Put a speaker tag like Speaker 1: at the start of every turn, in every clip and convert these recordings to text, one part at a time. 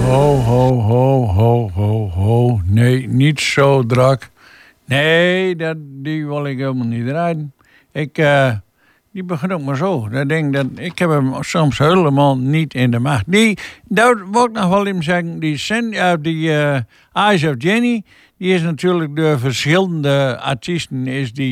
Speaker 1: Ho, ho, ho, ho, ho, ho. Nee, niet zo drak. Nee, die wil ik helemaal niet rijden. Die begint ook maar zo. Ik heb hem soms helemaal niet in de macht. Dat wil ik nog wel even zeggen. Die Eyes of Jenny, die is natuurlijk door verschillende artiesten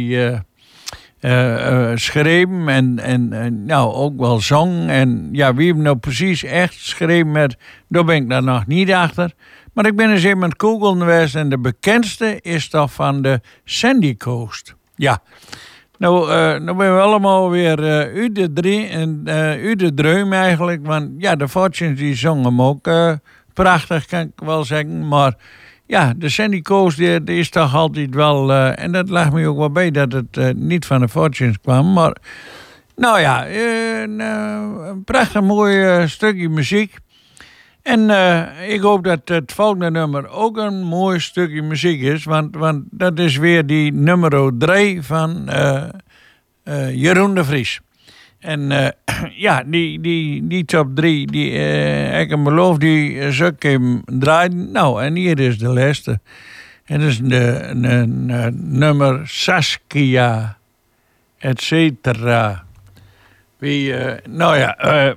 Speaker 1: geschreven en nou ook wel zong. En ja, wie hem nou precies echt geschreven met, daar ben ik daar nog niet achter. Maar ik ben eens even aan het googlen geweest en de bekendste is toch van de Sandy Coast. Ja, nou ben we allemaal weer uit de drie en uit de dreum eigenlijk. Want ja, de Fortunes die zongen hem ook prachtig, kan ik wel zeggen. Maar ja, de Sandy Coast die is toch altijd wel... en dat lag me ook wel bij dat het niet van de Fortunes kwam. Maar nou ja, een prachtig mooi stukje muziek. En ik hoop dat het volgende nummer ook een mooi stukje muziek is. Want dat is weer die nummer 3 van Jeroen de Vries. En ja, die top 3, ik heb beloofd, die zou ik hem draaien. Nou, en hier is de laatste. En dat is de nummer Saskia, et cetera. Nou ja,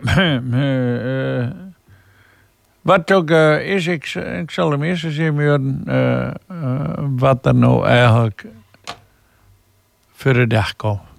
Speaker 1: wat ook is, ik zal hem eerst eens even horen wat er nou eigenlijk voor de dag komt.